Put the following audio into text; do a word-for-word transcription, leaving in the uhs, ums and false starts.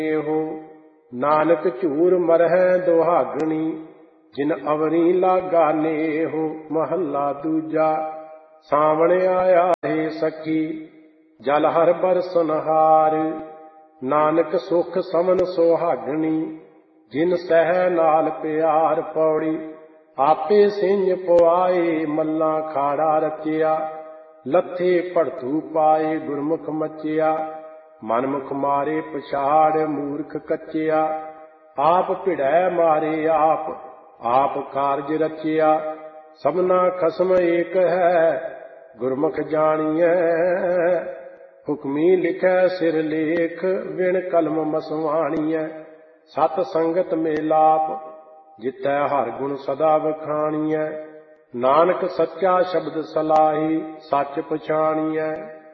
हो नानक झूर मरहै दुहागणी जिन अवरी लागाने हो। महला दूजा। सावण आया है सखी जल हर बरसनहार नानक सुख समन सुहागणी जिन सह नाल प्यार। पौड़ी आपे सिंह पुआए मल्ला खाड़ा रचिया लथे भड़तू पाए गुरमुख मचिया। मनमुख मारे पछाड़ मूर्ख कचिया आप भिड़ै मारे आप आप कारज रचिया। सबना खसम एक है गुरमुख जानिए हुक्मी लिखै सिर लेख विण कलम मसवाणीए। सत संगत मेलाप जितै हर गुण सदा बखाणीए नानक सच्चा शब्द सलाही सच पछाणीए।